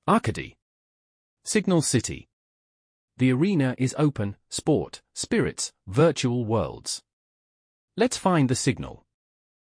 Arcady. Signal City. The arena is open, sport, spirits, virtual worlds. Let's find the signal.